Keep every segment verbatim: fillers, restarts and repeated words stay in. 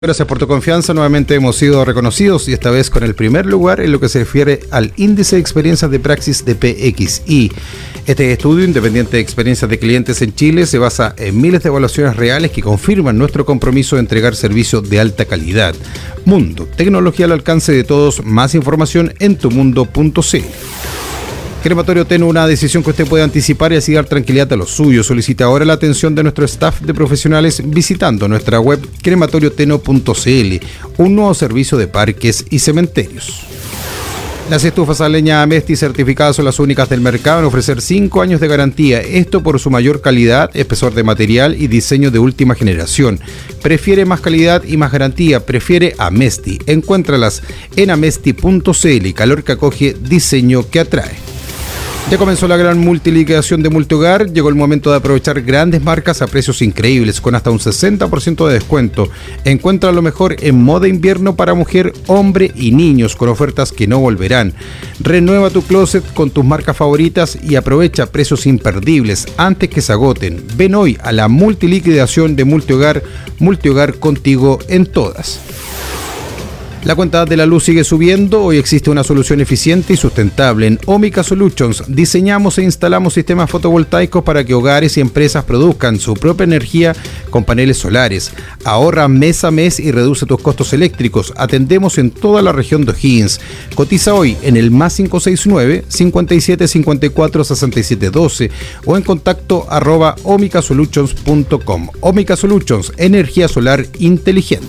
Gracias por tu confianza. Nuevamente hemos sido reconocidos y esta vez con el primer lugar en lo que se refiere al índice de experiencias de praxis de P X I. Este estudio independiente de experiencias de clientes en Chile se basa en miles de evaluaciones reales que confirman nuestro compromiso de entregar servicios de alta calidad. Mundo, tecnología al alcance de todos. Más información en tumundo punto c l. Crematorio Teno, una decisión que usted puede anticipar y así dar tranquilidad a los suyos. Solicita ahora la atención de nuestro staff de profesionales visitando nuestra web crematorio teno punto c l, un nuevo servicio de parques y cementerios. Las estufas a leña Amesti certificadas son las únicas del mercado en ofrecer cinco años de garantía, esto por su mayor calidad, espesor de material y diseño de última generación. Prefiere más calidad y más garantía, prefiere Amesti. Encuéntralas en amesti punto c l, calor que acoge, diseño que atrae. Ya comenzó la gran multiliquidación de Multihogar. Llegó el momento de aprovechar grandes marcas a precios increíbles, con hasta un sesenta por ciento de descuento. Encuentra lo mejor en moda invierno para mujer, hombre y niños, con ofertas que no volverán. Renueva tu closet con tus marcas favoritas y aprovecha precios imperdibles antes que se agoten. Ven hoy a la multiliquidación de Multihogar. Multihogar, contigo en todas. La cuenta de la luz sigue subiendo. Hoy existe una solución eficiente y sustentable. En Omica Solutions diseñamos e instalamos sistemas fotovoltaicos para que hogares y empresas produzcan su propia energía con paneles solares. Ahorra mes a mes y reduce tus costos eléctricos. Atendemos en toda la región de O'Higgins. Cotiza hoy en el más cinco seis nueve, cincuenta y siete cincuenta y cuatro sesenta y siete doce o en contacto arroba omica solutions punto com. Omica Solutions, energía solar inteligente.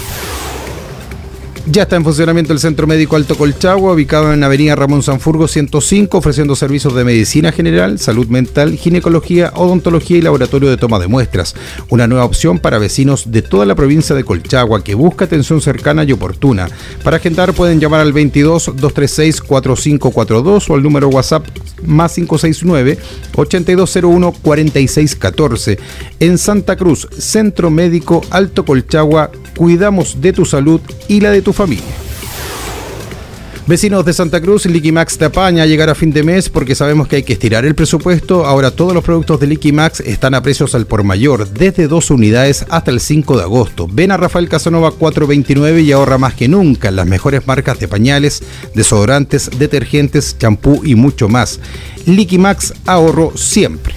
Ya está en funcionamiento el Centro Médico Alto Colchagua, ubicado en Avenida Ramón Sanfurgo ciento cinco, ofreciendo servicios de medicina general, salud mental, ginecología, odontología y laboratorio de toma de muestras. Una nueva opción para vecinos de toda la provincia de Colchagua que busca atención cercana y oportuna. Para agendar pueden llamar al veintidós, doscientos treinta y seis, cuarenta y cinco cuarenta y dos o al número WhatsApp más cinco seis nueve, ochenta y dos cero uno, cuarenta y seis catorce. En Santa Cruz, Centro Médico Alto Colchagua, cuidamos de tu salud y la de tu familia. Vecinos de Santa Cruz, Liquimax te apaña a llegar a fin de mes porque sabemos que hay que estirar el presupuesto. Ahora todos los productos de Liquimax están a precios al por mayor, desde dos unidades hasta el cinco de agosto. Ven a Rafael Casanova cuatrocientos veintinueve y ahorra más que nunca en las mejores marcas de pañales, desodorantes, detergentes, champú y mucho más. Liquimax, ahorro siempre.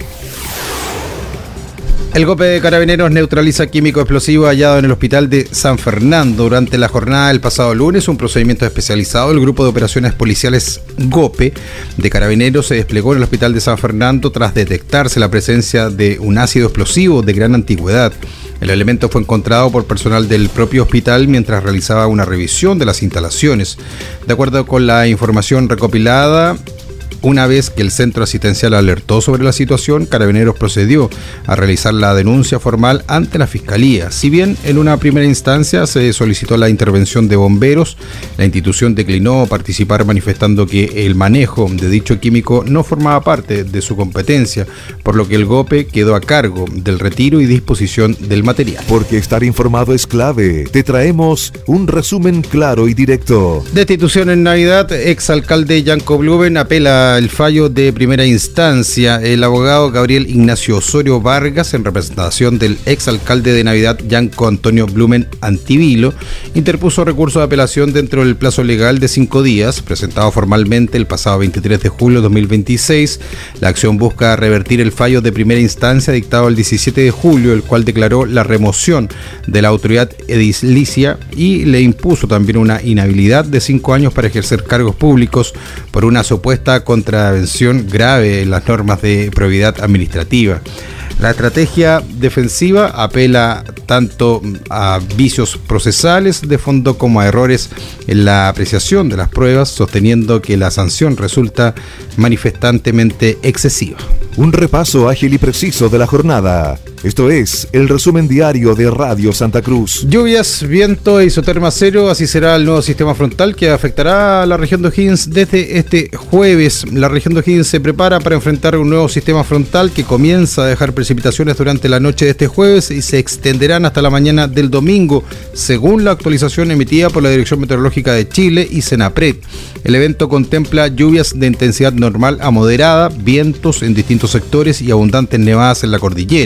El GOPE de Carabineros neutraliza químico explosivo hallado en el hospital de San Fernando. Durante la jornada del pasado lunes, un procedimiento especializado, el Grupo de Operaciones Policiales GOPE de Carabineros se desplegó en el hospital de San Fernando tras detectarse la presencia de un ácido explosivo de gran antigüedad. El elemento fue encontrado por personal del propio hospital mientras realizaba una revisión de las instalaciones. De acuerdo con la información recopilada, una vez que el centro asistencial alertó sobre la situación, Carabineros procedió a realizar la denuncia formal ante la Fiscalía. Si bien en una primera instancia se solicitó la intervención de bomberos, la institución declinó participar manifestando que el manejo de dicho químico no formaba parte de su competencia, por lo que el GOPE quedó a cargo del retiro y disposición del material. Porque estar informado es clave. Te traemos un resumen claro y directo. Destitución en Navidad. Exalcalde Yanko Blumen apela el fallo de primera instancia. El abogado Gabriel Ignacio Osorio Vargas, en representación del exalcalde de Navidad Yanko Antonio Blumen Antivilo, interpuso recurso de apelación dentro del plazo legal de cinco días, presentado formalmente el pasado veintitrés de julio de dos mil veintiséis. La acción busca revertir el fallo de primera instancia dictado el diecisiete de julio, el cual declaró la remoción de la autoridad edilicia y le impuso también una inhabilidad de cinco años para ejercer cargos públicos por una supuesta contravención grave en las normas de probidad administrativa. La estrategia defensiva apela tanto a vicios procesales de fondo como a errores en la apreciación de las pruebas, sosteniendo que la sanción resulta manifestantemente excesiva. Un repaso ágil y preciso de la jornada. Esto es el resumen diario de Radio Santa Cruz. Lluvias, viento e isoterma cero, así será el nuevo sistema frontal que afectará a la región de O'Higgins desde este jueves. La región de O'Higgins se prepara para enfrentar un nuevo sistema frontal que comienza a dejar precipitaciones durante la noche de este jueves y se extenderán hasta la mañana del domingo, según la actualización emitida por la Dirección Meteorológica de Chile y Senapred. El evento contempla lluvias de intensidad normal a moderada, vientos en distintos sectores y abundantes nevadas en la cordillera.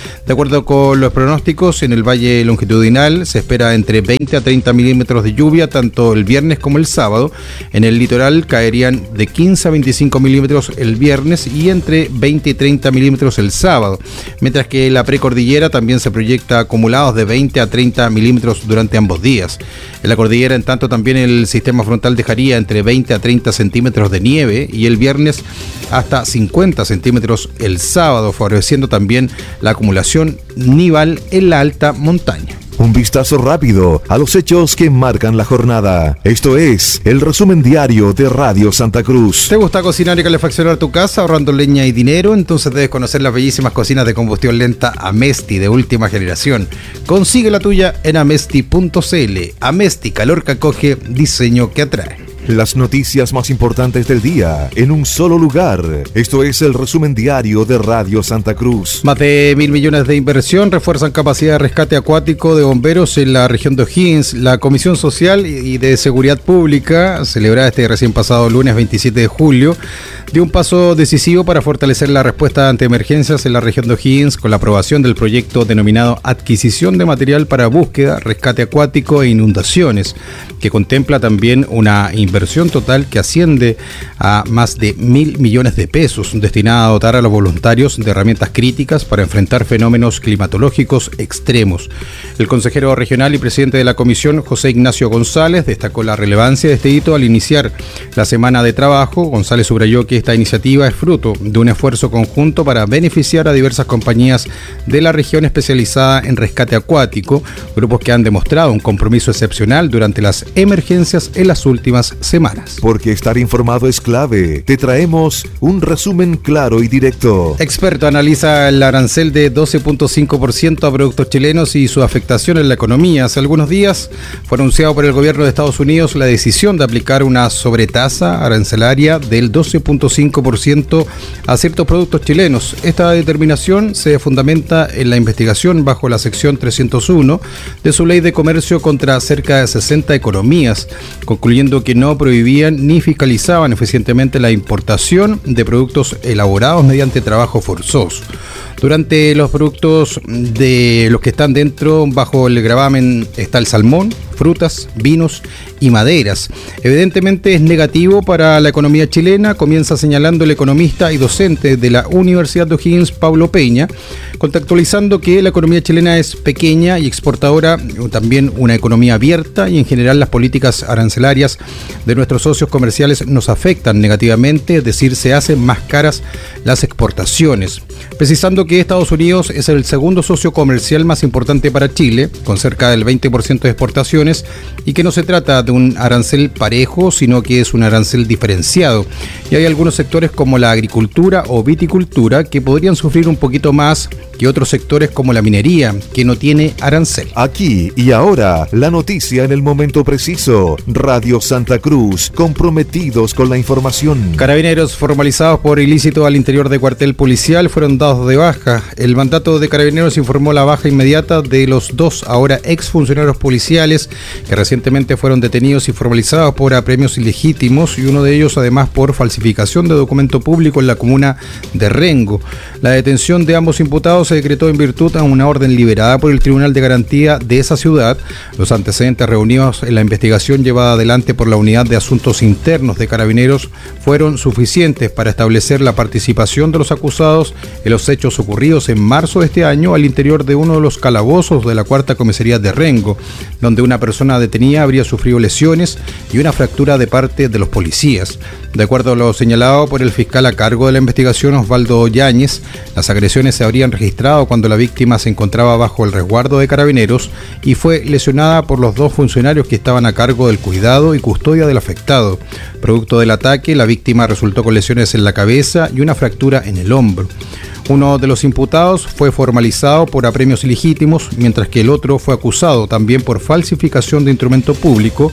De acuerdo con los pronósticos, en el Valle Longitudinal se espera entre veinte a treinta milímetros de lluvia tanto el viernes como el sábado. En el litoral caerían de quince a veinticinco milímetros el viernes y entre veinte y treinta milímetros el sábado, mientras que la precordillera también se proyecta acumulados de veinte a treinta milímetros durante ambos días. En la cordillera, en tanto, también el sistema frontal dejaría entre veinte a treinta centímetros de nieve y el viernes hasta cincuenta centímetros el sábado, favoreciendo también la acumulación nival en la alta montaña. Un vistazo rápido a los hechos que marcan la jornada. Esto es el resumen diario de Radio Santa Cruz. ¿Te gusta cocinar y calefaccionar tu casa ahorrando leña y dinero? Entonces debes conocer las bellísimas cocinas de combustión lenta Amesti de última generación. Consigue la tuya en amesti punto cl. Amesti, calor que acoge, diseño que atrae. Las noticias más importantes del día en un solo lugar. Esto es el resumen diario de Radio Santa Cruz. Más de mil millones de inversión refuerzan capacidad de rescate acuático de bomberos en la región de O'Higgins. La Comisión Social y de Seguridad Pública, celebrada este recién pasado lunes veintisiete de julio, dio un paso decisivo para fortalecer la respuesta ante emergencias en la región de O'Higgins con la aprobación del proyecto denominado Adquisición de Material para Búsqueda, Rescate Acuático e Inundaciones, que contempla también una inversión total que asciende a más de mil millones de pesos, destinada a dotar a los voluntarios de herramientas críticas para enfrentar fenómenos climatológicos extremos. El consejero regional y presidente de la comisión, José Ignacio González, destacó la relevancia de este hito al iniciar la semana de trabajo. González subrayó que esta iniciativa es fruto de un esfuerzo conjunto para beneficiar a diversas compañías de la región especializada en rescate acuático, grupos que han demostrado un compromiso excepcional durante las emergencias en las últimas semanas. Porque estar informado es clave. Te traemos un resumen claro y directo. Experto analiza el arancel de doce punto cinco por ciento a productos chilenos y su afectación en la economía. Hace algunos días fue anunciado por el gobierno de Estados Unidos la decisión de aplicar una sobretasa arancelaria del doce punto cinco por ciento a ciertos productos chilenos. Esta determinación se fundamenta en la investigación bajo la sección trescientos uno de su ley de comercio contra cerca de sesenta economías, concluyendo que no prohibían ni fiscalizaban eficientemente la importación de productos elaborados mediante trabajo forzoso. Durante los productos de los que están dentro, bajo el gravamen, está el salmón, frutas, vinos y maderas. Evidentemente es negativo para la economía chilena, comienza señalando el economista y docente de la Universidad de O'Higgins, Pablo Peña, contextualizando que la economía chilena es pequeña y exportadora, también una economía abierta, y en general las políticas arancelarias de nuestros socios comerciales nos afectan negativamente, es decir, se hacen más caras las exportaciones. Precisando que Estados Unidos es el segundo socio comercial más importante para Chile, con cerca del veinte por ciento de exportaciones, y que no se trata de un arancel parejo, sino que es un arancel diferenciado. Y hay algunos sectores como la agricultura o viticultura que podrían sufrir un poquito más que otros sectores como la minería, que no tiene arancel. Aquí y ahora, la noticia en el momento preciso. Radio Santa Cruz, comprometidos con la información. Carabineros formalizados por ilícito al interior de cuartel policial fueron dados de baja. El mandato de Carabineros informó la baja inmediata de los dos ahora exfuncionarios policiales que recientemente fueron detenidos y formalizados por apremios ilegítimos, y uno de ellos además por falsificación de documento público en la comuna de Rengo. La detención de ambos imputados se decretó en virtud a una orden liberada por el Tribunal de Garantía de esa ciudad. Los antecedentes reunidos en la investigación llevada adelante por la Unidad de Asuntos Internos de Carabineros fueron suficientes para establecer la participación de los acusados en los hechos ocurridos en marzo de este año al interior de uno de los calabozos de la cuarta comisaría de Rengo, donde una persona detenida habría sufrido lesiones y una fractura de parte de los policías. De acuerdo a lo señalado por el fiscal a cargo de la investigación, Osvaldo Yáñez, las agresiones se habrían registrado cuando la víctima se encontraba bajo el resguardo de Carabineros y fue lesionada por los dos funcionarios que estaban a cargo del cuidado y custodia del afectado. Producto del ataque, la víctima resultó con lesiones en la cabeza y una fractura en el hombro. Uno de los imputados fue formalizado por apremios ilegítimos, mientras que el otro fue acusado también por falsificación de instrumento público,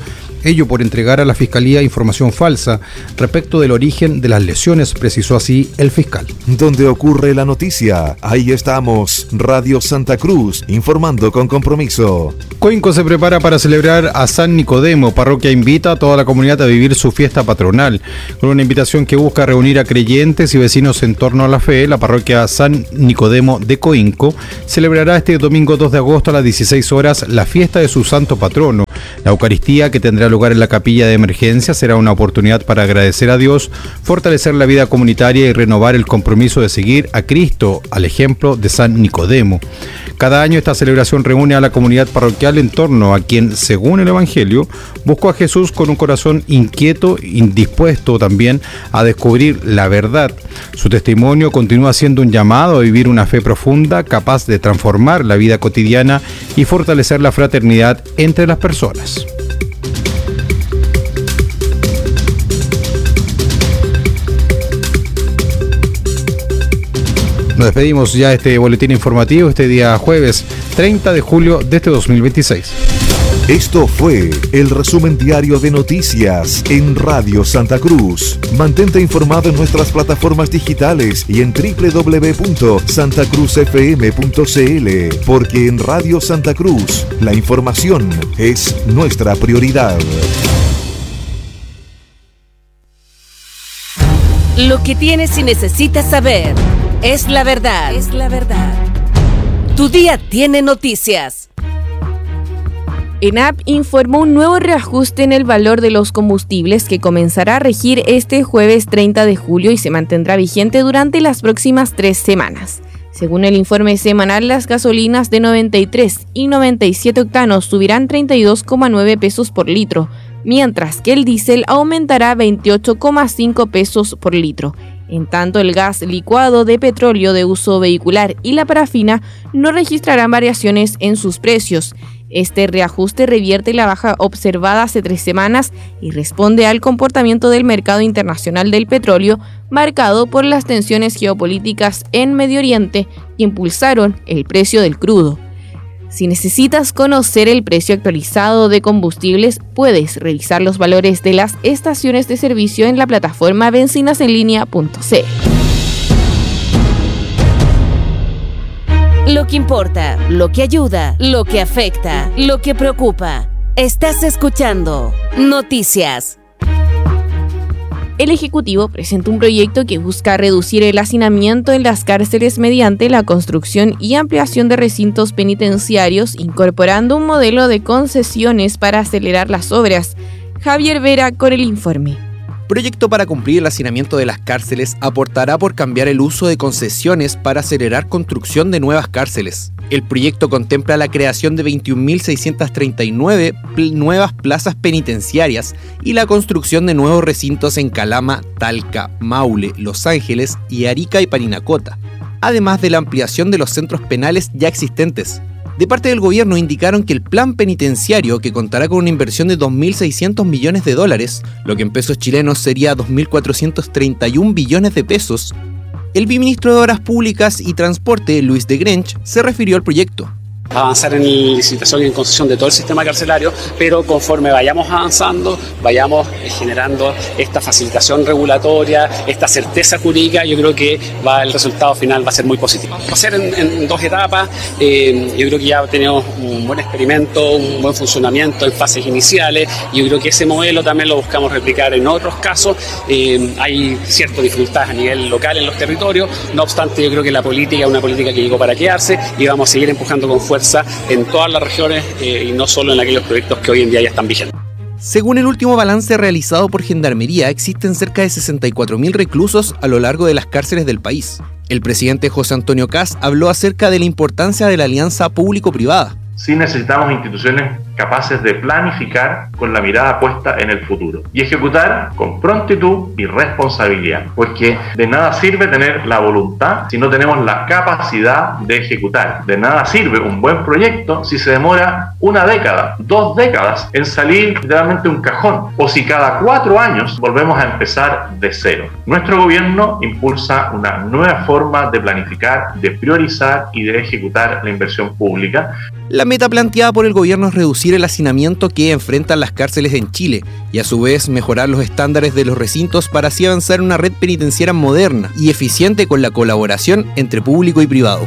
ello por entregar a la Fiscalía información falsa respecto del origen de las lesiones, precisó así el fiscal. Donde ocurre la noticia, ahí estamos, Radio Santa Cruz, informando con compromiso. Coinco se prepara para celebrar a San Nicodemo. Parroquia invita a toda la comunidad a vivir su fiesta patronal. Con una invitación que busca reunir a creyentes y vecinos en torno a la fe, la parroquia San Nicodemo de Coinco celebrará este domingo dos de agosto a las dieciséis horas la fiesta de su santo patrono. La Eucaristía, que tendrá lugar en la capilla de emergencia, será una oportunidad para agradecer a Dios, fortalecer la vida comunitaria y renovar el compromiso de seguir a Cristo, al ejemplo de San Nicodemo. Cada año esta celebración reúne a la comunidad parroquial en torno a quien, según el Evangelio, buscó a Jesús con un corazón inquieto y dispuesto también a descubrir la verdad. Su testimonio continúa siendo un llamado a vivir una fe profunda, capaz de transformar la vida cotidiana y fortalecer la fraternidad entre las personas. Nos despedimos ya de este boletín informativo este día jueves treinta de julio de este dos mil veintiséis. Esto fue el resumen diario de noticias en Radio Santa Cruz. Mantente informado en nuestras plataformas digitales y en doble u doble u doble u punto santa cruz f m punto c l, porque en Radio Santa Cruz la información es nuestra prioridad. Lo que tienes y necesitas saber es la verdad. Es la verdad. Tu día tiene noticias. ENAP informó un nuevo reajuste en el valor de los combustibles que comenzará a regir este jueves treinta de julio y se mantendrá vigente durante las próximas tres semanas. Según el informe semanal, las gasolinas de noventa y tres y noventa y siete octanos subirán treinta y dos coma nueve pesos por litro, mientras que el diésel aumentará veintiocho coma cinco pesos por litro. En tanto, el gas licuado de petróleo de uso vehicular y la parafina no registrarán variaciones en sus precios. Este reajuste revierte la baja observada hace tres semanas y responde al comportamiento del mercado internacional del petróleo, marcado por las tensiones geopolíticas en Medio Oriente que impulsaron el precio del crudo. Si necesitas conocer el precio actualizado de combustibles, puedes revisar los valores de las estaciones de servicio en la plataforma bencinas en línea punto c l. Lo que importa, lo que ayuda, lo que afecta, lo que preocupa. Estás escuchando Noticias. El Ejecutivo presentó un proyecto que busca reducir el hacinamiento en las cárceles mediante la construcción y ampliación de recintos penitenciarios, incorporando un modelo de concesiones para acelerar las obras. Javier Vera con el informe. Proyecto para cumplir el hacinamiento de las cárceles aportará por cambiar el uso de concesiones para acelerar construcción de nuevas cárceles. El proyecto contempla la creación de veintiún mil seiscientas treinta y nueve pl- nuevas plazas penitenciarias y la construcción de nuevos recintos en Calama, Talca, Maule, Los Ángeles y Arica y Parinacota, además de la ampliación de los centros penales ya existentes. De parte del gobierno indicaron que el plan penitenciario, que contará con una inversión de dos mil seiscientos millones de dólares, lo que en pesos chilenos sería dos mil cuatrocientos treinta y un billones de pesos, el viceministro de Obras Públicas y Transporte, Luis de Grench, se refirió al proyecto. Avanzar en licitación y en concesión de todo el sistema carcelario, pero conforme vayamos avanzando, vayamos generando esta facilitación regulatoria, esta certeza jurídica, yo creo que va, el resultado final va a ser muy positivo. Va a ser en, en dos etapas, eh, yo creo que ya tenemos un buen experimento, un buen funcionamiento en fases iniciales, y yo creo que ese modelo también lo buscamos replicar en otros casos. Eh, hay ciertas dificultades a nivel local en los territorios, no obstante yo creo que la política es una política que llegó para quedarse y vamos a seguir empujando con fuerza en todas las regiones eh, y no solo en aquellos proyectos que hoy en día ya están vigentes. Según el último balance realizado por Gendarmería, existen cerca de sesenta y cuatro mil reclusos a lo largo de las cárceles del país. El presidente José Antonio Kast habló acerca de la importancia de la alianza público-privada. Sí necesitamos instituciones capaces de planificar con la mirada puesta en el futuro y ejecutar con prontitud y responsabilidad, porque de nada sirve tener la voluntad si no tenemos la capacidad de ejecutar. De nada sirve un buen proyecto si se demora una década, dos décadas en salir literalmente un cajón, o si cada cuatro años volvemos a empezar de cero. Nuestro gobierno impulsa una nueva forma de planificar, de priorizar y de ejecutar la inversión pública. La La meta planteada por el gobierno es reducir el hacinamiento que enfrentan las cárceles en Chile y a su vez mejorar los estándares de los recintos para así avanzar en una red penitenciaria moderna y eficiente con la colaboración entre público y privado.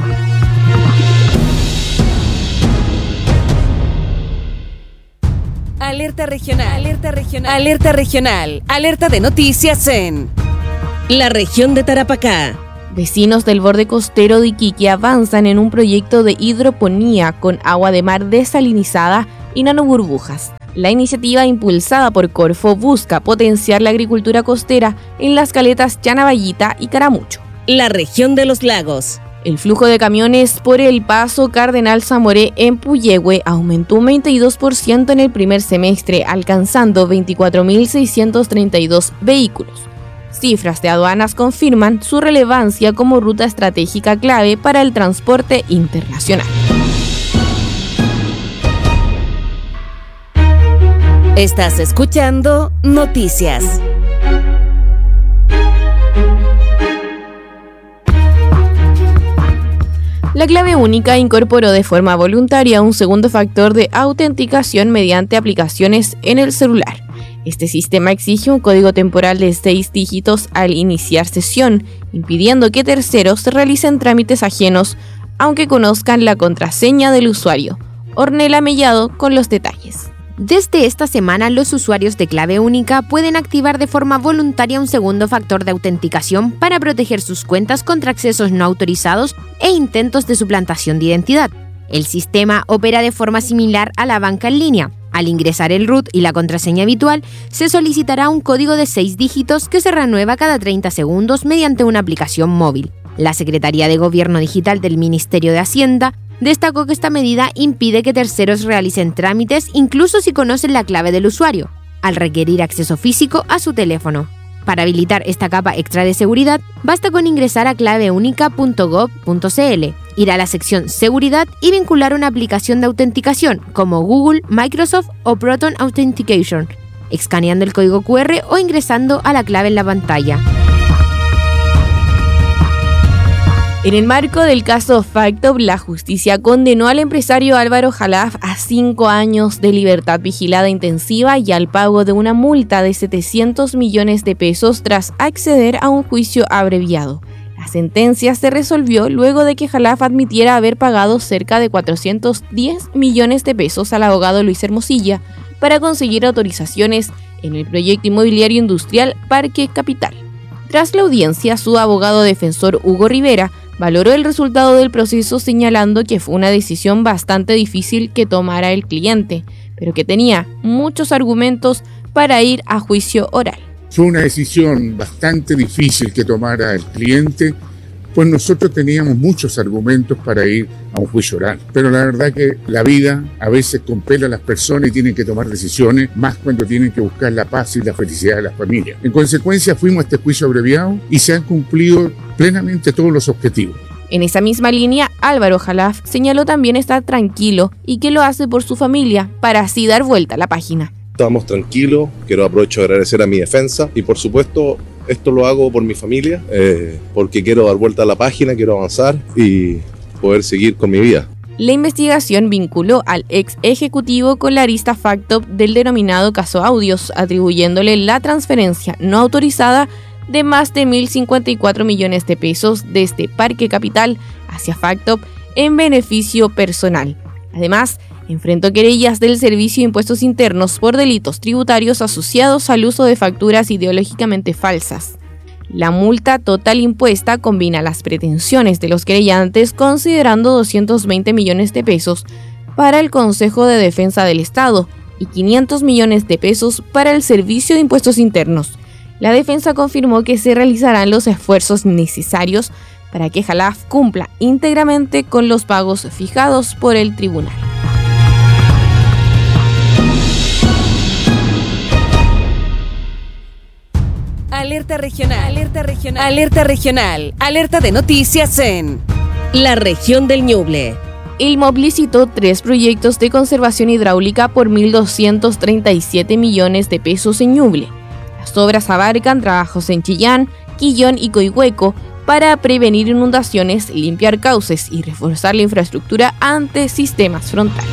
Alerta regional, alerta regional, alerta regional, alerta de noticias en la región de Tarapacá. Vecinos del borde costero de Iquique avanzan en un proyecto de hidroponía con agua de mar desalinizada y nanoburbujas. La iniciativa impulsada por Corfo busca potenciar la agricultura costera en las caletas Chanaballita y Caramucho. La región de los lagos. El flujo de camiones por el paso Cardenal Zamoré en Puyehue aumentó un veintidós por ciento en el primer semestre, alcanzando veinticuatro mil seiscientos treinta y dos vehículos. Cifras de aduanas confirman su relevancia como ruta estratégica clave para el transporte internacional. Estás escuchando Noticias. La clave única incorporó de forma voluntaria un segundo factor de autenticación mediante aplicaciones en el celular. Este sistema exige un código temporal de seis dígitos al iniciar sesión, impidiendo que terceros realicen trámites ajenos, aunque conozcan la contraseña del usuario. Ornella Mellado con los detalles. Desde esta semana, los usuarios de clave única pueden activar de forma voluntaria un segundo factor de autenticación para proteger sus cuentas contra accesos no autorizados e intentos de suplantación de identidad. El sistema opera de forma similar a la banca en línea. Al ingresar el root y la contraseña habitual, se solicitará un código de seis dígitos que se renueva cada treinta segundos mediante una aplicación móvil. La Secretaría de Gobierno Digital del Ministerio de Hacienda destacó que esta medida impide que terceros realicen trámites incluso si conocen la clave del usuario, al requerir acceso físico a su teléfono. Para habilitar esta capa extra de seguridad, basta con ingresar a clave única punto gob punto cl, ir a la sección Seguridad y vincular una aplicación de autenticación como Google, Microsoft o Proton Authentication, escaneando el código cu erre o ingresando a la clave en la pantalla. En el marco del caso Factop, la justicia condenó al empresario Álvaro Jalaf a cinco años de libertad vigilada intensiva y al pago de una multa de setecientos millones de pesos tras acceder a un juicio abreviado. La sentencia se resolvió luego de que Jalaf admitiera haber pagado cerca de cuatrocientos diez millones de pesos al abogado Luis Hermosilla para conseguir autorizaciones en el proyecto inmobiliario industrial Parque Capital. Tras la audiencia, su abogado defensor Hugo Rivera valoró el resultado del proceso señalando que fue una decisión bastante difícil que tomara el cliente, pero que tenía muchos argumentos para ir a juicio oral. Fue una decisión bastante difícil que tomara el cliente, pues nosotros teníamos muchos argumentos para ir a un juicio oral. Pero la verdad que la vida a veces compele a las personas y tienen que tomar decisiones, más cuando tienen que buscar la paz y la felicidad de las familias. En consecuencia, fuimos a este juicio abreviado y se han cumplido plenamente todos los objetivos. En esa misma línea, Álvaro Jalaf señaló también estar tranquilo y que lo hace por su familia para así dar vuelta a la página. Estamos tranquilos, quiero aprovecho de agradecer a mi defensa y por supuesto esto lo hago por mi familia, eh, porque quiero dar vuelta a la página, quiero avanzar y poder seguir con mi vida. La investigación vinculó al ex ejecutivo con la arista Factop del denominado caso Audios, atribuyéndole la transferencia no autorizada de más de mil cincuenta y cuatro millones de pesos desde Parque Capital hacia Factop en beneficio personal. Además, enfrentó querellas del Servicio de Impuestos Internos por delitos tributarios asociados al uso de facturas ideológicamente falsas. La multa total impuesta combina las pretensiones de los querellantes considerando doscientos veinte millones de pesos para el Consejo de Defensa del Estado y quinientos millones de pesos para el Servicio de Impuestos Internos. La defensa confirmó que se realizarán los esfuerzos necesarios para que Jalaf cumpla íntegramente con los pagos fijados por el tribunal. Alerta regional, alerta regional, alerta regional, alerta de noticias en la región del Ñuble. El M O B licitó tres proyectos de conservación hidráulica por mil doscientos treinta y siete millones de pesos en Ñuble. Las obras abarcan trabajos en Chillán, Quillón y Coihueco, para prevenir inundaciones, limpiar cauces y reforzar la infraestructura ante sistemas frontales.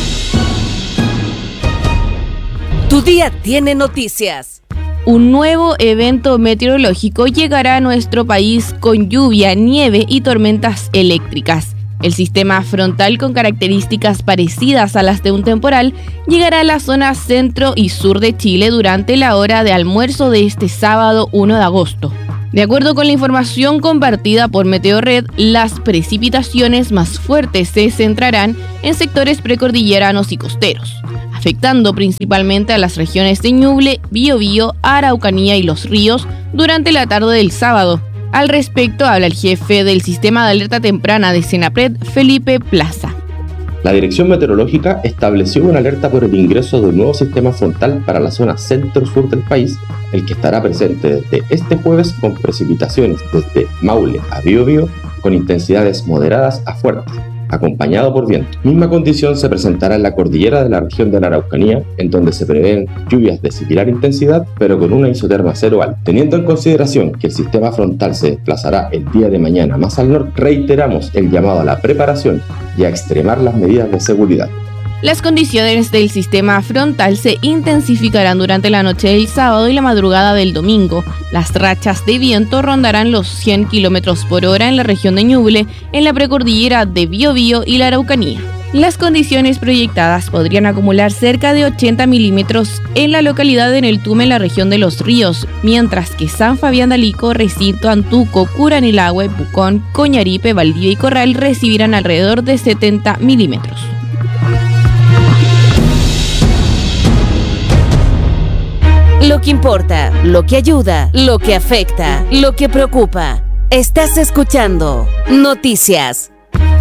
Tu día tiene noticias. Un nuevo evento meteorológico llegará a nuestro país con lluvia, nieve y tormentas eléctricas. El sistema frontal, con características parecidas a las de un temporal, llegará a la zona centro y sur de Chile durante la hora de almuerzo de este sábado uno de agosto. De acuerdo con la información compartida por Meteorred, las precipitaciones más fuertes se centrarán en sectores precordilleranos y costeros, afectando principalmente a las regiones de Ñuble, Biobío, Araucanía y Los Ríos durante la tarde del sábado. Al respecto habla el jefe del Sistema de Alerta Temprana de Senapred, Felipe Plaza. La Dirección Meteorológica estableció una alerta por el ingreso de un nuevo sistema frontal para la zona centro-sur del país, el que estará presente desde este jueves con precipitaciones desde Maule a Biobío con intensidades moderadas a fuertes, acompañado por viento. Misma condición se presentará en la cordillera de la región de la Araucanía, en donde se prevén lluvias de similar intensidad, pero con una isoterma cero alta. Teniendo en consideración que el sistema frontal se desplazará el día de mañana más al norte, reiteramos el llamado a la preparación y a extremar las medidas de seguridad. Las condiciones del sistema frontal se intensificarán durante la noche del sábado y la madrugada del domingo. Las rachas de viento rondarán los cien kilómetros por hora en la región de Ñuble, en la precordillera de Biobío y la Araucanía. Las condiciones proyectadas podrían acumular cerca de ochenta milímetros en la localidad de Neltume, en la región de Los Ríos, mientras que San Fabián de Alico, Recinto, Antuco, Curanilahue, Pucón, Coñaripe, Valdivia y Corral recibirán alrededor de setenta milímetros. Lo que importa, lo que ayuda, lo que afecta, lo que preocupa. Estás escuchando Noticias.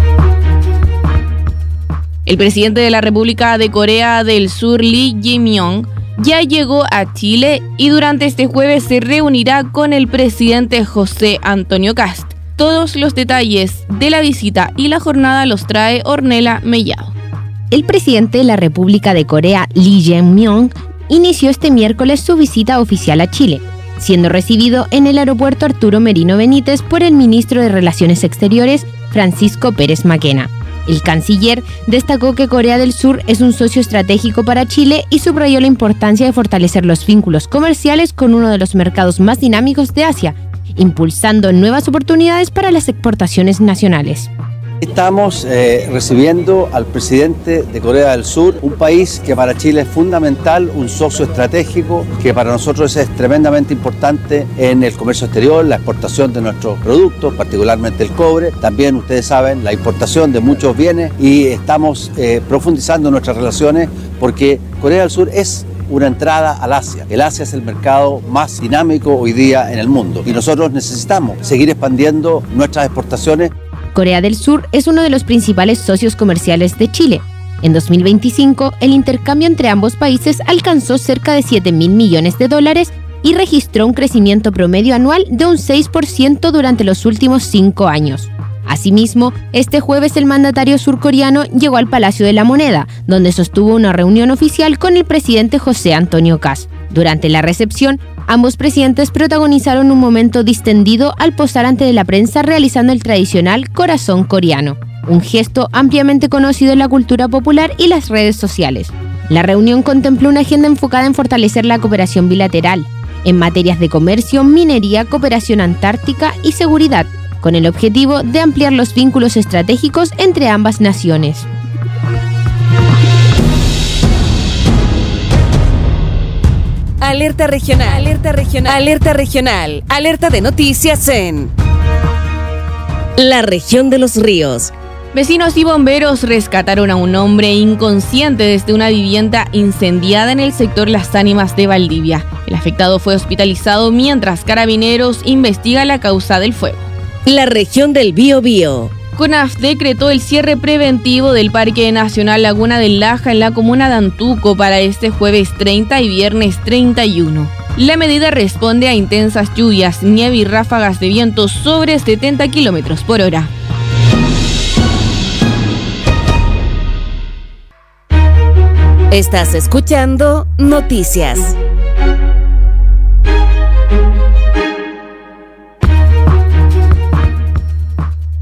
El presidente de la República de Corea del Sur, Lee Jae-myung, ya llegó a Chile y durante este jueves se reunirá con el presidente José Antonio Kast. Todos los detalles de la visita y la jornada los trae Ornella Mellado. El presidente de la República de Corea, Lee Jae-myung, inició este miércoles su visita oficial a Chile, siendo recibido en el aeropuerto Arturo Merino Benítez por el ministro de Relaciones Exteriores, Francisco Pérez Maquena. El canciller destacó que Corea del Sur es un socio estratégico para Chile y subrayó la importancia de fortalecer los vínculos comerciales con uno de los mercados más dinámicos de Asia, impulsando nuevas oportunidades para las exportaciones nacionales. Estamos eh, recibiendo al presidente de Corea del Sur, un país que para Chile es fundamental, un socio estratégico que para nosotros es tremendamente importante en el comercio exterior, la exportación de nuestros productos, particularmente el cobre. También ustedes saben la importación de muchos bienes y estamos eh, profundizando nuestras relaciones porque Corea del Sur es una entrada al Asia. El Asia es el mercado más dinámico hoy día en el mundo y nosotros necesitamos seguir expandiendo nuestras exportaciones. Corea del Sur es uno de los principales socios comerciales de Chile. En dos mil veinticinco, el intercambio entre ambos países alcanzó cerca de siete mil millones de dólares y registró un crecimiento promedio anual de un seis por ciento durante los últimos cinco años. Asimismo, este jueves el mandatario surcoreano llegó al Palacio de la Moneda, donde sostuvo una reunión oficial con el presidente José Antonio Kast. Durante la recepción, ambos presidentes protagonizaron un momento distendido al posar ante la prensa realizando el tradicional corazón coreano, un gesto ampliamente conocido en la cultura popular y las redes sociales. La reunión contempló una agenda enfocada en fortalecer la cooperación bilateral, en materias de comercio, minería, cooperación antártica y seguridad, con el objetivo de ampliar los vínculos estratégicos entre ambas naciones. Alerta regional, alerta regional, alerta regional, alerta de noticias en la región de Los Ríos. Vecinos y bomberos rescataron a un hombre inconsciente desde una vivienda incendiada en el sector Las Ánimas de Valdivia. El afectado fue hospitalizado mientras Carabineros investiga la causa del fuego. La región del Biobío. CONAF decretó el cierre preventivo del Parque Nacional Laguna del Laja en la comuna de Antuco para este jueves treinta y viernes treinta y uno. La medida responde a intensas lluvias, nieve y ráfagas de viento sobre setenta kilómetros por hora. Estás escuchando Noticias.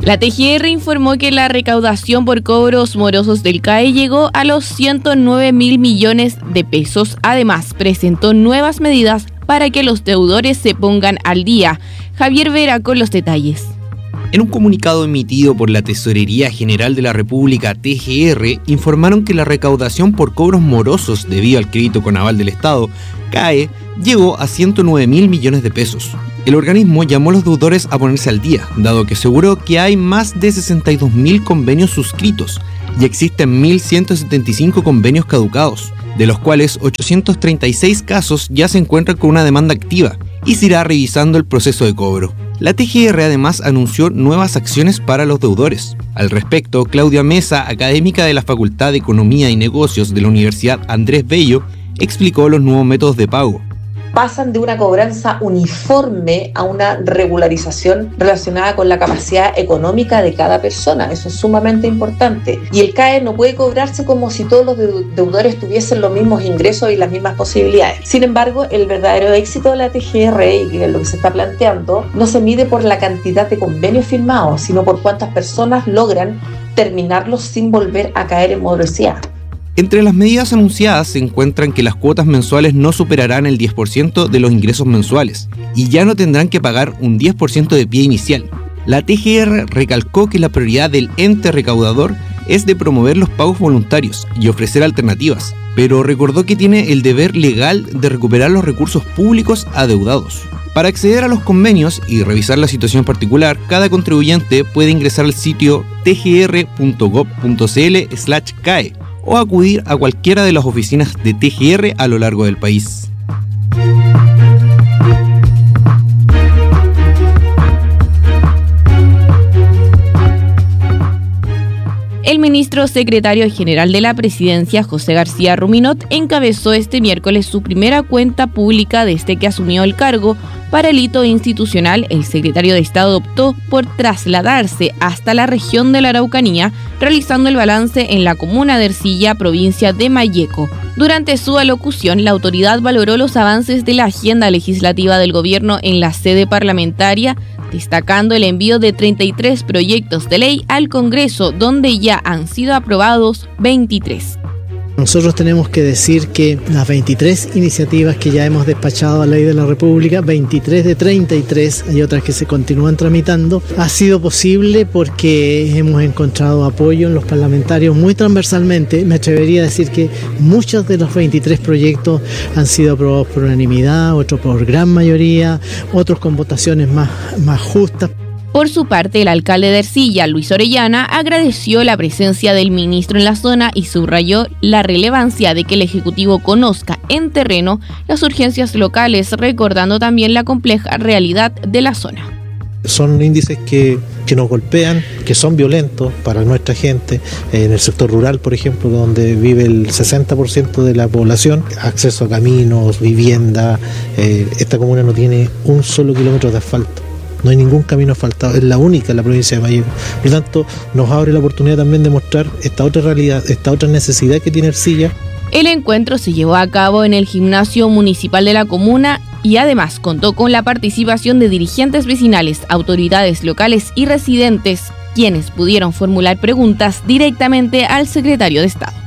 La T G R informó que la recaudación por cobros morosos del C A E llegó a los ciento nueve mil millones de pesos. Además, presentó nuevas medidas para que los deudores se pongan al día. Javier Vera con los detalles. En un comunicado emitido por la Tesorería General de la República, T G R, informaron que la recaudación por cobros morosos debido al crédito con aval del Estado, C A E, llegó a ciento nueve mil millones de pesos. El organismo llamó a los deudores a ponerse al día, dado que aseguró que hay más de sesenta y dos mil convenios suscritos y existen mil ciento setenta y cinco convenios caducados, de los cuales ochocientos treinta y seis casos ya se encuentran con una demanda activa y se irá revisando el proceso de cobro. La T G R además anunció nuevas acciones para los deudores. Al respecto, Claudia Mesa, académica de la Facultad de Economía y Negocios de la Universidad Andrés Bello, explicó los nuevos métodos de pago. Pasan de una cobranza uniforme a una regularización relacionada con la capacidad económica de cada persona. Eso es sumamente importante. Y el C A E no puede cobrarse como si todos los deudores tuviesen los mismos ingresos y las mismas posibilidades. Sin embargo, el verdadero éxito de la T G R y lo que se está planteando no se mide por la cantidad de convenios firmados, sino por cuántas personas logran terminarlos sin volver a caer en morosidad. Entre las medidas anunciadas se encuentran que las cuotas mensuales no superarán el diez por ciento de los ingresos mensuales y ya no tendrán que pagar un diez por ciento de pie inicial. La T G R recalcó que la prioridad del ente recaudador es de promover los pagos voluntarios y ofrecer alternativas, pero recordó que tiene el deber legal de recuperar los recursos públicos adeudados. Para acceder a los convenios y revisar la situación particular, cada contribuyente puede ingresar al sitio t g r punto gob punto c l slash c a e o acudir a cualquiera de las oficinas de T G R a lo largo del país. El ministro secretario general de la Presidencia, José García Ruminot, encabezó este miércoles su primera cuenta pública desde que asumió el cargo. Para el hito institucional, el secretario de Estado optó por trasladarse hasta la región de la Araucanía, realizando el balance en la comuna de Ercilla, provincia de Malleco. Durante su alocución, la autoridad valoró los avances de la agenda legislativa del gobierno en la sede parlamentaria, destacando el envío de treinta y tres proyectos de ley al Congreso, donde ya han sido aprobados veintitrés. Nosotros tenemos que decir que las veintitrés iniciativas que ya hemos despachado a la ley de la República, veintitrés de treinta y tres, hay otras que se continúan tramitando, ha sido posible porque hemos encontrado apoyo en los parlamentarios muy transversalmente. Me atrevería a decir que muchos de los veintitrés proyectos han sido aprobados por unanimidad, otros por gran mayoría, otros con votaciones más, más justas. Por su parte, el alcalde de Ercilla, Luis Orellana, agradeció la presencia del ministro en la zona y subrayó la relevancia de que el Ejecutivo conozca en terreno las urgencias locales, recordando también la compleja realidad de la zona. Son índices que, que nos golpean, que son violentos para nuestra gente. En el sector rural, por ejemplo, donde vive el sesenta por ciento de la población, acceso a caminos, vivienda. Eh, esta comuna no tiene un solo kilómetro de asfalto. No hay ningún camino asfaltado, es la única en la provincia de Malleco. Por lo tanto, nos abre la oportunidad también de mostrar esta otra realidad, esta otra necesidad que tiene Ercilla. El encuentro se llevó a cabo en el gimnasio municipal de la comuna y además contó con la participación de dirigentes vecinales, autoridades locales y residentes, quienes pudieron formular preguntas directamente al secretario de Estado.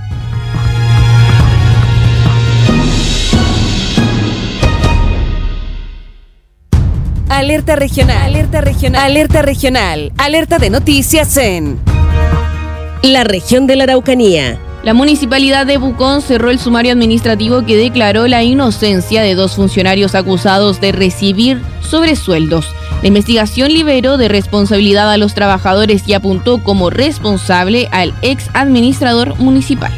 Alerta regional, alerta regional, alerta regional, alerta de noticias en la región de la Araucanía. La municipalidad de Pucón cerró el sumario administrativo que declaró la inocencia de dos funcionarios acusados de recibir sobresueldos. La investigación liberó de responsabilidad a los trabajadores y apuntó como responsable al ex administrador municipal.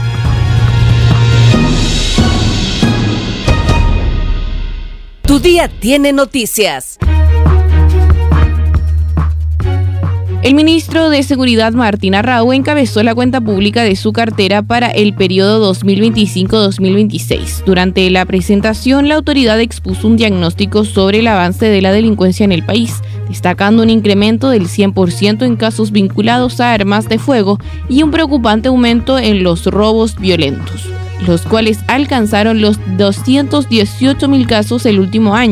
Tu día tiene noticias. El ministro de Seguridad, Martín Arrau, encabezó la cuenta pública de su cartera para el periodo dos mil veinticinco a dos mil veintiséis. Durante la presentación, la autoridad expuso un diagnóstico sobre el avance de la delincuencia en el país, destacando un incremento del cien por ciento en casos vinculados a armas de fuego y un preocupante aumento en los robos violentos, los cuales alcanzaron los doscientos dieciocho mil casos el último año.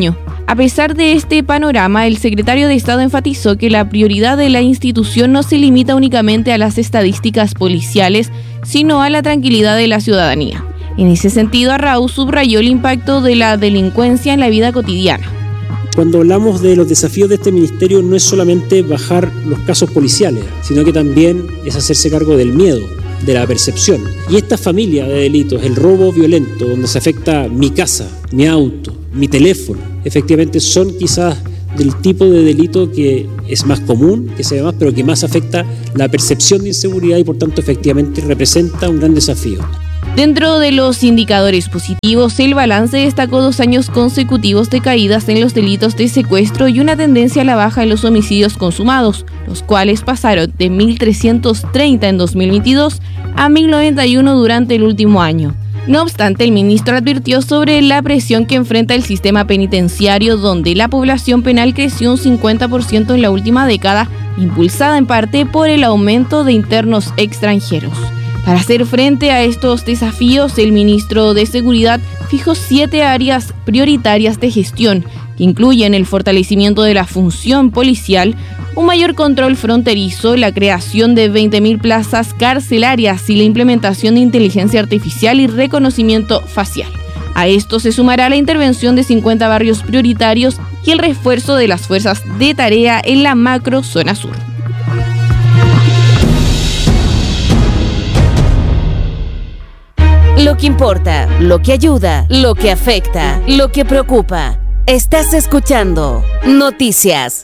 A pesar de este panorama, el secretario de Estado enfatizó que la prioridad de la institución no se limita únicamente a las estadísticas policiales, sino a la tranquilidad de la ciudadanía. En ese sentido, Arrau subrayó el impacto de la delincuencia en la vida cotidiana. Cuando hablamos de los desafíos de este ministerio, no es solamente bajar los casos policiales, sino que también es hacerse cargo del miedo, de la percepción. Y esta familia de delitos, el robo violento, donde se afecta mi casa, mi auto, mi teléfono, efectivamente son quizás del tipo de delito que es más común, que se ve más, pero que más afecta la percepción de inseguridad y por tanto efectivamente representa un gran desafío. Dentro de los indicadores positivos, el balance destacó dos años consecutivos de caídas en los delitos de secuestro y una tendencia a la baja en los homicidios consumados, los cuales pasaron de mil trescientos treinta en dos mil veintidós a mil noventa y uno durante el último año. No obstante, el ministro advirtió sobre la presión que enfrenta el sistema penitenciario, donde la población penal creció un cincuenta por ciento en la última década, impulsada en parte por el aumento de internos extranjeros. Para hacer frente a estos desafíos, el ministro de Seguridad fijó siete áreas prioritarias de gestión, que incluyen el fortalecimiento de la función policial, un mayor control fronterizo, la creación de veinte mil plazas carcelarias y la implementación de inteligencia artificial y reconocimiento facial. A esto se sumará la intervención de cincuenta barrios prioritarios y el refuerzo de las fuerzas de tarea en la macro zona sur. Lo que importa, lo que ayuda, lo que afecta, lo que preocupa. Estás escuchando Noticias.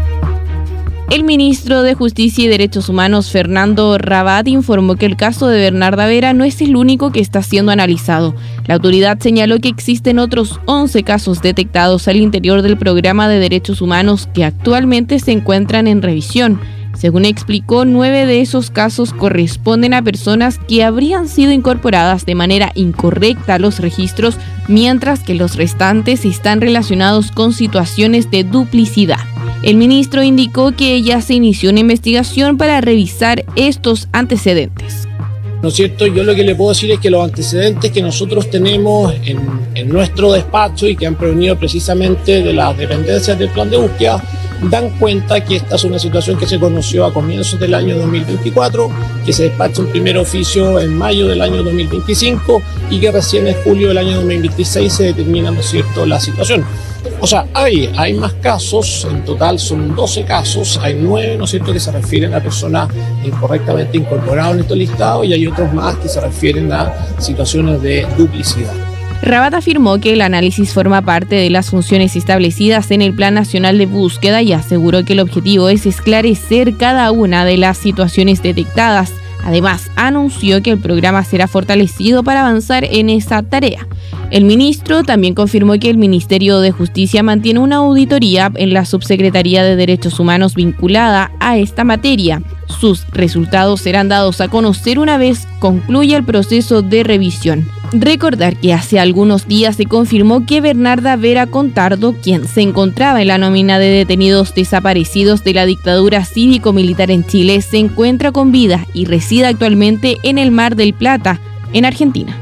El ministro de Justicia y Derechos Humanos, Fernando Rabat, informó que el caso de Bernarda Vera no es el único que está siendo analizado. La autoridad señaló que existen otros once casos detectados al interior del programa de derechos humanos que actualmente se encuentran en revisión. Según explicó, nueve de esos casos corresponden a personas que habrían sido incorporadas de manera incorrecta a los registros, mientras que los restantes están relacionados con situaciones de duplicidad. El ministro indicó que ya se inició una investigación para revisar estos antecedentes. ¿No es cierto? Yo lo que le puedo decir es que los antecedentes que nosotros tenemos en, en nuestro despacho y que han provenido precisamente de las dependencias del plan de búsqueda dan cuenta que esta es una situación que se conoció a comienzos del año dos mil veinticuatro, que se despacha un primer oficio en mayo del año dos mil veinticinco y que recién en julio del año dos mil veintiséis se determina, ¿no es cierto?, la situación. O sea, hay, hay más casos, en total son doce casos, hay nueve, ¿no es cierto?, que se refieren a personas incorrectamente incorporadas en estos listados y hay otros más que se refieren a situaciones de duplicidad. Rabat afirmó que el análisis forma parte de las funciones establecidas en el Plan Nacional de Búsqueda y aseguró que el objetivo es esclarecer cada una de las situaciones detectadas. Además, anunció que el programa será fortalecido para avanzar en esa tarea. El ministro también confirmó que el Ministerio de Justicia mantiene una auditoría en la Subsecretaría de Derechos Humanos vinculada a esta materia. Sus resultados serán dados a conocer una vez concluya el proceso de revisión. Recordar que hace algunos días se confirmó que Bernarda Vera Contardo, quien se encontraba en la nómina de detenidos desaparecidos de la dictadura cívico-militar en Chile, se encuentra con vida y reside actualmente en el Mar del Plata, en Argentina.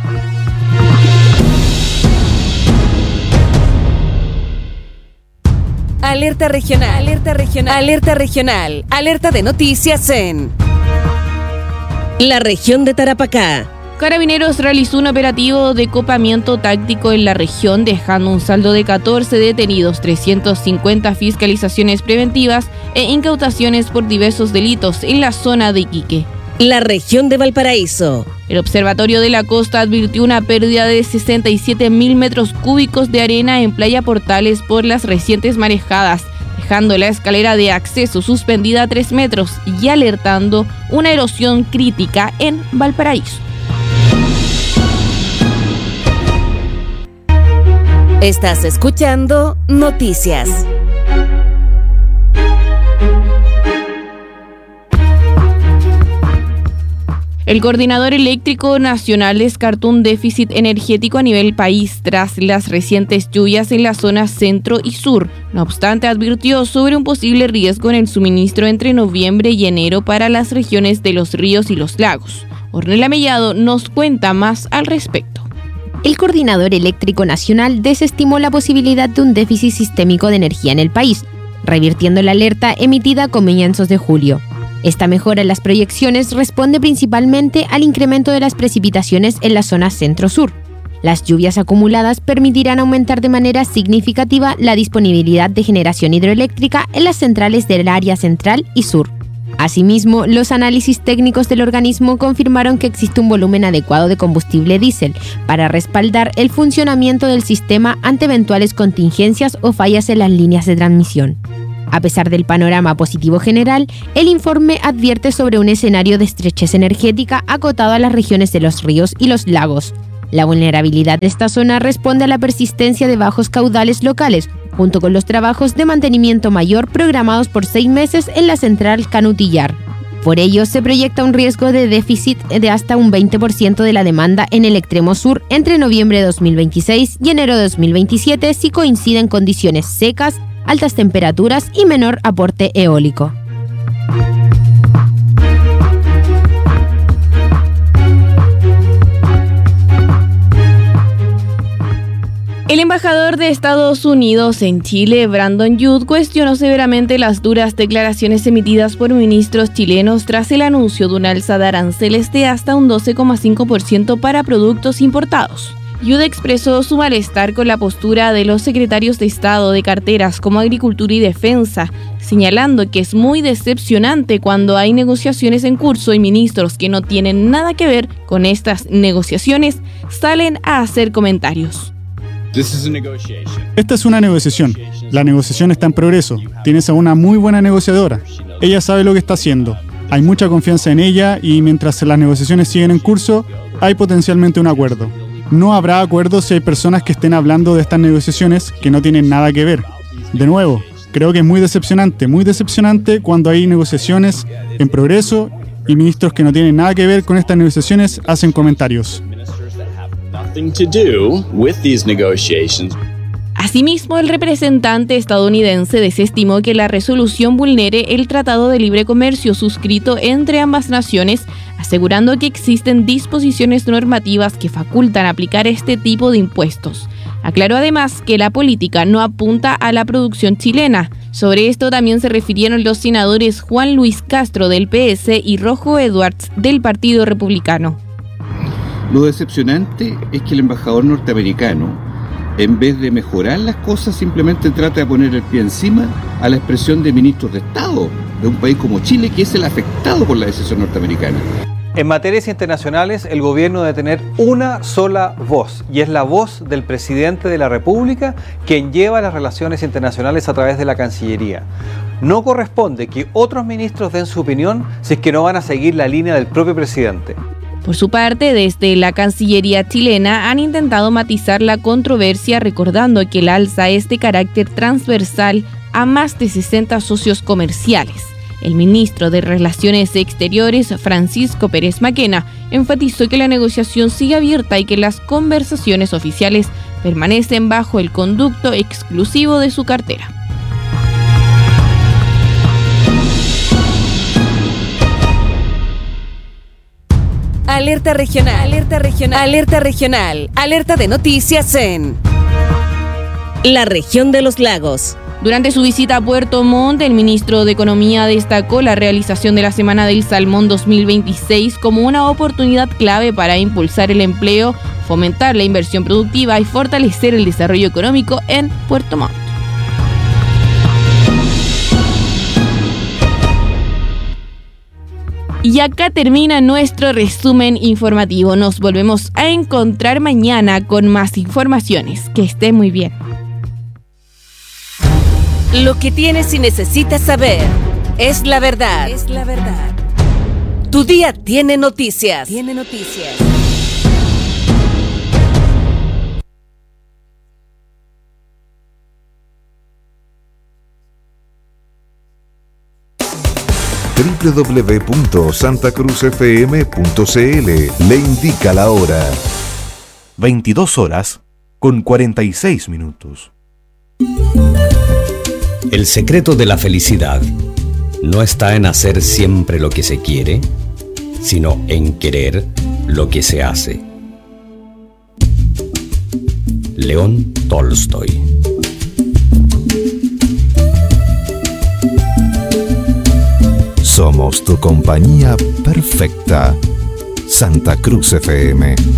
Alerta regional, alerta regional, alerta regional, alerta de noticias en la región de Tarapacá. Carabineros realizó un operativo de copamiento táctico en la región, dejando un saldo de catorce detenidos, trescientas cincuenta fiscalizaciones preventivas e incautaciones por diversos delitos en la zona de Iquique. La región de Valparaíso. El Observatorio de la Costa advirtió una pérdida de sesenta y siete mil metros cúbicos de arena en Playa Portales por las recientes marejadas, dejando la escalera de acceso suspendida a tres metros y alertando una erosión crítica en Valparaíso. Estás escuchando Noticias. El Coordinador Eléctrico Nacional descartó un déficit energético a nivel país tras las recientes lluvias en la zona centro y sur. No obstante, advirtió sobre un posible riesgo en el suministro entre noviembre y enero para las regiones de los ríos y los lagos. Ornella Mellado nos cuenta más al respecto. el Coordinador Eléctrico Nacional desestimó la posibilidad de un déficit sistémico de energía en el país, revirtiendo la alerta emitida a comienzos de julio. Esta mejora en las proyecciones responde principalmente al incremento de las precipitaciones en la zona centro-sur. Las lluvias acumuladas permitirán aumentar de manera significativa la disponibilidad de generación hidroeléctrica en las centrales del área central y sur. Asimismo, los análisis técnicos del organismo confirmaron que existe un volumen adecuado de combustible diésel para respaldar el funcionamiento del sistema ante eventuales contingencias o fallas en las líneas de transmisión. A pesar del panorama positivo general, el informe advierte sobre un escenario de estrechez energética acotado a las regiones de los ríos y los lagos. La vulnerabilidad de esta zona responde a la persistencia de bajos caudales locales, junto con los trabajos de mantenimiento mayor programados por seis meses en la central Canutillar. Por ello, se proyecta un riesgo de déficit de hasta un veinte por ciento de la demanda en el extremo sur entre noviembre de dos mil veintiséis y enero de dos mil veintisiete si coinciden condiciones secas, altas temperaturas y menor aporte eólico. El embajador de Estados Unidos en Chile, Brandon Youth, cuestionó severamente las duras declaraciones emitidas por ministros chilenos tras el anuncio de una alza de aranceles de hasta un doce coma cinco por ciento para productos importados. Youth expresó su malestar con la postura de los secretarios de Estado de carteras como Agricultura y Defensa, señalando que es muy decepcionante cuando hay negociaciones en curso y ministros que no tienen nada que ver con estas negociaciones salen a hacer comentarios. Esta es una negociación. La negociación está en progreso. Tienes a una muy buena negociadora. Ella sabe lo que está haciendo. Hay mucha confianza en ella y mientras las negociaciones siguen en curso, hay potencialmente un acuerdo. No habrá acuerdo si hay personas que estén hablando de estas negociaciones que no tienen nada que ver. De nuevo, creo que es muy decepcionante, muy decepcionante cuando hay negociaciones en progreso y ministros que no tienen nada que ver con estas negociaciones hacen comentarios. Asimismo, el representante estadounidense desestimó que la resolución vulnere el Tratado de Libre Comercio suscrito entre ambas naciones, asegurando que existen disposiciones normativas que facultan aplicar este tipo de impuestos. Aclaró además que la política no apunta a la producción chilena. Sobre esto también se refirieron los senadores Juan Luis Castro del P S y Rojo Edwards del Partido Republicano. Lo decepcionante es que el embajador norteamericano, en vez de mejorar las cosas, simplemente trata de poner el pie encima a la expresión de ministros de Estado de un país como Chile, que es el afectado por la decisión norteamericana. En materias internacionales, el gobierno debe tener una sola voz, y es la voz del presidente de la República, quien lleva las relaciones internacionales a través de la Cancillería. No corresponde que otros ministros den su opinión si es que no van a seguir la línea del propio presidente. Por su parte, desde la Cancillería chilena han intentado matizar la controversia, recordando que el alza es de carácter transversal a más de sesenta socios comerciales. El ministro de Relaciones Exteriores, Francisco Pérez Maquena, enfatizó que la negociación sigue abierta y que las conversaciones oficiales permanecen bajo el conducto exclusivo de su cartera. Alerta regional, alerta regional, alerta regional, alerta de noticias en la región de los lagos. Durante su visita a Puerto Montt, el ministro de Economía destacó la realización de la Semana del Salmón dos mil veintiséis como una oportunidad clave para impulsar el empleo, fomentar la inversión productiva y fortalecer el desarrollo económico en Puerto Montt. Y acá termina nuestro resumen informativo. Nos volvemos a encontrar mañana con más informaciones. Que esté muy bien. Lo que tienes y necesitas saber es la verdad. Es la verdad. Tu día tiene noticias. Tiene noticias. doble u doble u doble u punto santa cruz f m punto c l le indica la hora. veintidós horas con cuarenta y seis minutos. El secreto de la felicidad no está en hacer siempre lo que se quiere, sino en querer lo que se hace. León Tolstoy. Somos tu compañía perfecta. Santa Cruz F M.